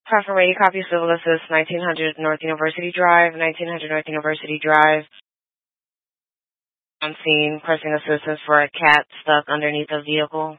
Platform 80, copy Civil Assist, 1900 North University Drive, 1900 North University Drive. On scene, pressing assistance for a cat stuck underneath a vehicle.